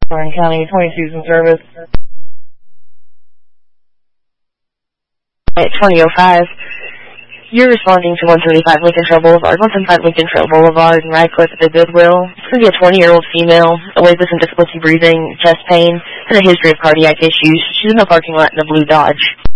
Warren County, 22's in service. At 2005, you're responding to 175 Lincoln Trail Boulevard. 175 Lincoln Trail Boulevard in Radcliffe at the Goodwill. It's going to be a 20-year-old female with some difficulty breathing, chest pain, and a history of cardiac issues. She's in the parking lot in a blue Dodge.